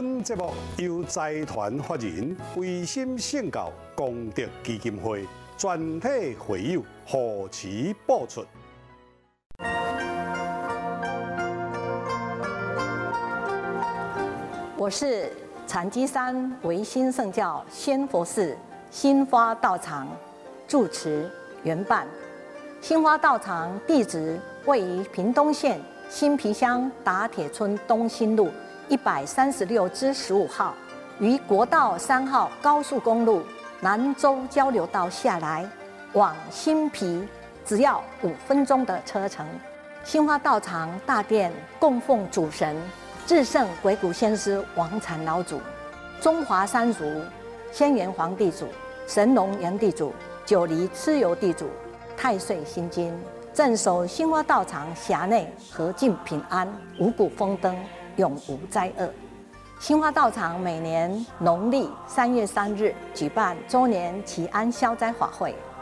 本节目由财团法人维心圣教功德基金会全体会友护持播出。 我是禅机山维心圣教仙佛寺新花道场住持圆伴。新花道场地址位于屏东县新皮乡打铁村东兴路136-15号，于国道3号高速公路南州交流道下来，往新皮只要5分钟的车程。新花道场大殿供奉主神至圣鬼谷先师王禅老祖、中华三族仙元皇地主、神农元地主、九黎蚩尤地主、太岁心经，镇守新花道场辖内和尽平安，五谷丰登，永无灾厄。新花道场每年农历3月3日举办周年祈安消灾法会，